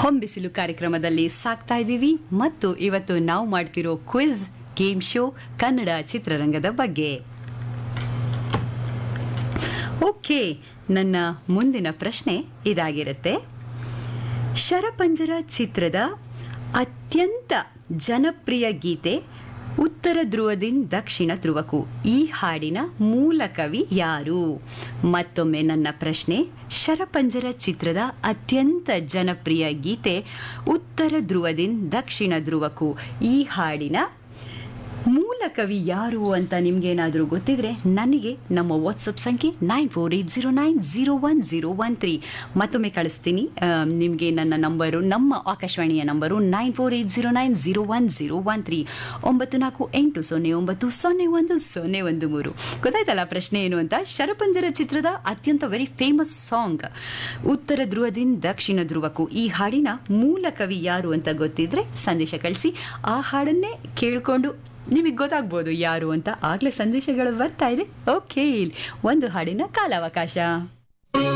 ಹೊಂಬಿಸಿಲು ಕಾರ್ಯಕ್ರಮದಲ್ಲಿ ಸಾಕ್ತಾ ಇದ್ದೀವಿ ಮತ್ತು ಇವತ್ತು ನಾವು ಮಾಡ್ತಿರೋ ಕ್ವಿಜ್ ಗೇಮ್ ಶೋ ಕನ್ನಡ ಚಿತ್ರರಂಗದ ಬಗ್ಗೆ. ಓಕೆ, ನನ್ನ ಮುಂದಿನ ಪ್ರಶ್ನೆ ಇದಾಗಿರುತ್ತೆ. ಶರಪಂಜರ ಚಿತ್ರದ ಅತ್ಯಂತ ಜನಪ್ರಿಯ ಗೀತೆ ಉತ್ತರ ಧ್ರುವದಿಂದ ದಕ್ಷಿಣ ಧ್ರುವಕ್ಕೂ, ಈ ಹಾಡಿನ ಮೂಲ ಕವಿ ಯಾರು? ಮತ್ತೊಮ್ಮೆ ನನ್ನ ಪ್ರಶ್ನೆ, ಶರಪಂಜರ ಚಿತ್ರದ ಅತ್ಯಂತ ಜನಪ್ರಿಯ ಗೀತೆ ಉತ್ತರ ಧ್ರುವದಿಂದ ದಕ್ಷಿಣ ಧ್ರುವಕ್ಕೂ, ಈ ಹಾಡಿನ ಮೂಲ ಕವಿ ಯಾರು ಅಂತ ನಿಮ್ಗೇನಾದರೂ ಗೊತ್ತಿದ್ರೆ ನನಗೆ ನಮ್ಮ ವಾಟ್ಸಪ್ ಸಂಖ್ಯೆ 9480901013 ಮತ್ತೊಮ್ಮೆ ಕಳಿಸ್ತೀನಿ. ನಿಮಗೆ ನನ್ನ ನಂಬರು, ನಮ್ಮ ಆಕಾಶವಾಣಿಯ ನಂಬರು 9480901013 9480901013. ಗೊತ್ತಾಯ್ತಲ್ಲ ಪ್ರಶ್ನೆ ಏನು ಅಂತ? ಶರಪಂಜರ ಚಿತ್ರದ ಅತ್ಯಂತ ವೆರಿ ಫೇಮಸ್ ಸಾಂಗ್ ಉತ್ತರ ಧ್ರುವದಿಂದ ದಕ್ಷಿಣ ಧ್ರುವಕ್ಕೂ, ಈ ಹಾಡಿನ ಮೂಲ ಕವಿ ಯಾರು ಅಂತ ಗೊತ್ತಿದ್ರೆ ಸಂದೇಶ ಕಳಿಸಿ. ಆ ಹಾಡನ್ನೇ ಕೇಳಿಕೊಂಡು ನಿಮಗೆ ಗೊತ್ತಾಗ್ಬೋದು ಯಾರು ಅಂತ. ಆಗ್ಲೇ ಸಂದೇಶಗಳು ಬರ್ತಾ ಇದೆ. ಓಕೆ, ಒಂದು ಹಾಡಿನ ಕಾಲಾವಕಾಶ.